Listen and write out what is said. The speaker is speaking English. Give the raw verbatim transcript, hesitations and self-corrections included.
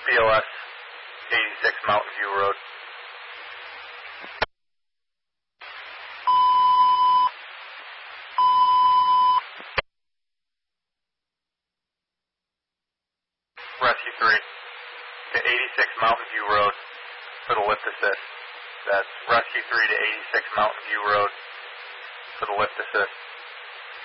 B O S, eighty-six Mountain View Road. Rescue three, to eighty-six Mountain View Road for the lift assist. That's Rescue three to eighty-six Mountain View Road for the lift assist.